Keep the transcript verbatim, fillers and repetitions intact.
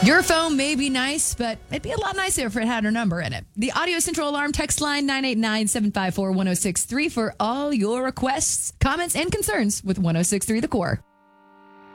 Your phone may be nice, but it'd be a lot nicer if it had her number in it. The Audio Central Alarm text line nine eight nine, seven five four, one oh six three for all your requests, comments, and concerns with one oh six three The Core.